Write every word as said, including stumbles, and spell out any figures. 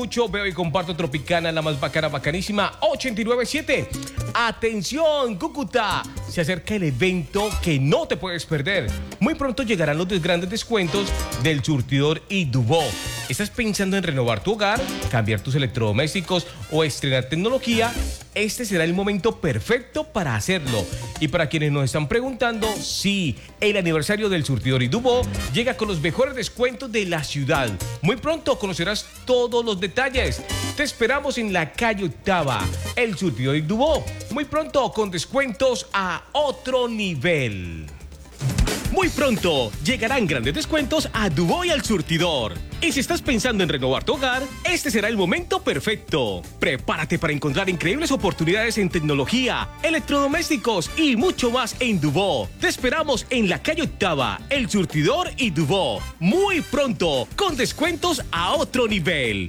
Mucho veo y comparto Tropicana, la más bacana, bacanísima, ochenta y nueve punto siete. Atención, Cúcuta, se acerca el evento que no te puedes perder. Muy pronto llegarán los grandes descuentos del Surtidor y Dubó. ¿Estás pensando en renovar tu hogar, cambiar tus electrodomésticos o estrenar tecnología? Este será el momento perfecto para hacerlo. Y para quienes nos están preguntando, sí, el aniversario del Surtidor y Dubó llega con los mejores descuentos de la ciudad. Muy pronto conocerás todos los detalles. Te esperamos en la calle Octava, el Surtidor y Dubó. Muy pronto con descuentos a otro nivel. Muy pronto llegarán grandes descuentos a Dubó y al Surtidor. Y si estás pensando en renovar tu hogar, este será el momento perfecto. Prepárate para encontrar increíbles oportunidades en tecnología, electrodomésticos y mucho más en Dubó. Te esperamos en la calle Octava, el Surtidor y Dubó. Muy pronto, con descuentos a otro nivel.